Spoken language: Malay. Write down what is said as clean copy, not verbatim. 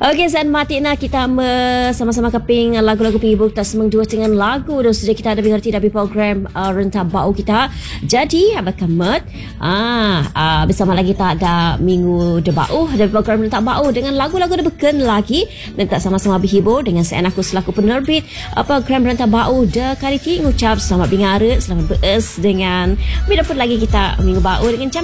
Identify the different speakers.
Speaker 1: Okey, Zan Matina kita sama-sama keping lagu-lagu penghibur kita semang dua dengan lagu dan sudah kita ada mengerti dari program Rentah Bau kita. Jadi, Abang Kemet bersama lagi kita ada Minggu de Bau dari program Rentah Bau dengan lagu-lagu yang beken lagi dan kita sama-sama berhibur dengan saya aku selaku penerbit program Rentah Bau de kali ini ngucap selamat bingara, selamat beres dengan berdapat lagi kita Minggu Bau dengan jam